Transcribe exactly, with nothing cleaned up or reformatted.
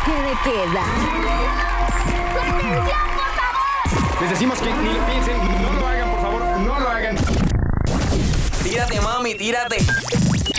toque de queda. ¡Atención, por favor! Les decimos que ni lo piensen, no lo hagan, por favor, no lo hagan. Tírate, mami, tírate.